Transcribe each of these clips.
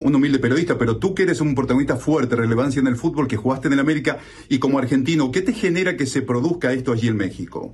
un humilde periodista, pero tú que eres un protagonista fuerte, relevancia en el fútbol, que jugaste en el América y como argentino, ¿qué te genera que se produzca esto allí en México?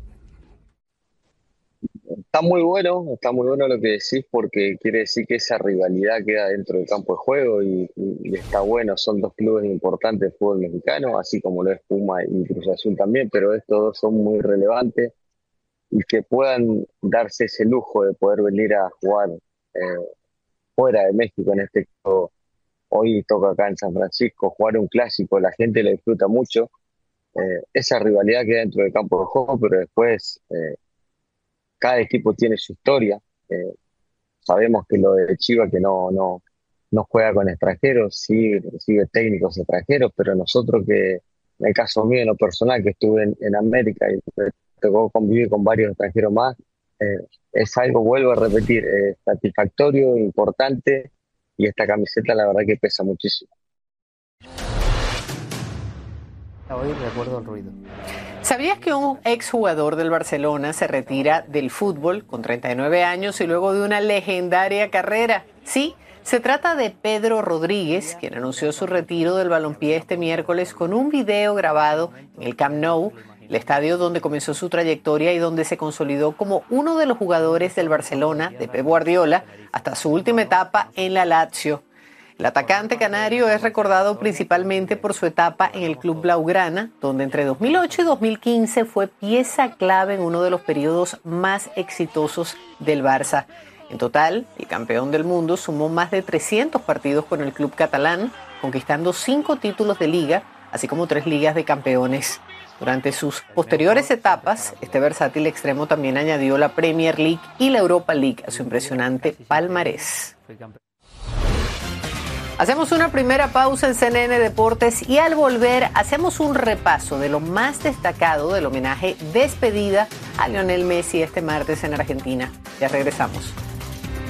Está muy bueno lo que decís porque quiere decir que esa rivalidad queda dentro del campo de juego y está bueno, son dos clubes importantes del fútbol mexicano, así como lo es Puma y Cruz Azul también, pero estos dos son muy relevantes y que puedan darse ese lujo de poder venir a jugar eh, fuera de México, en este caso, hoy toca acá en San Francisco, jugar un clásico, la gente lo disfruta mucho, esa rivalidad queda dentro del campo de juego, pero después cada equipo tiene su historia. eh, Sabemos que lo de Chivas que no juega con extranjeros, sí recibe técnicos extranjeros, pero nosotros que, en el caso mío, en lo personal, que estuve en América y me tocó convivir con varios extranjeros más, eh, es algo, vuelvo a repetir, satisfactorio, importante, y esta camiseta la verdad que pesa muchísimo. Hoy recuerdo el ruido. ¿Sabías que un exjugador del Barcelona se retira del fútbol con 39 años y luego de una legendaria carrera? Sí, se trata de Pedro Rodríguez, quien anunció su retiro del balompié este miércoles con un video grabado en el Camp Nou, el estadio donde comenzó su trayectoria y donde se consolidó como uno de los jugadores del Barcelona de Pep Guardiola hasta su última etapa en la Lazio. El atacante canario es recordado principalmente por su etapa en el club blaugrana, donde entre 2008 y 2015 fue pieza clave en uno de los periodos más exitosos del Barça. En total, el campeón del mundo sumó más de 300 partidos con el club catalán, conquistando 5 títulos de liga, así como 3 ligas de campeones. Durante sus posteriores etapas, este versátil extremo también añadió la Premier League y la Europa League a su impresionante palmarés. Hacemos una primera pausa en CNN Deportes y al volver hacemos un repaso de lo más destacado del homenaje despedida a Lionel Messi este martes en Argentina. Ya regresamos.